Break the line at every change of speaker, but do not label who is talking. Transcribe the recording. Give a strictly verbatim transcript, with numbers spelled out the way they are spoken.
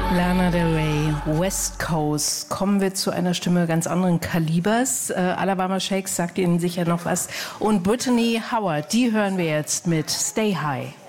Lana Del Rey, West Coast. Kommen wir zu einer Stimme ganz anderen Kalibers. Äh, Alabama Shakes sagt Ihnen sicher noch was. Und Brittany Howard, die hören wir jetzt mit Stay High.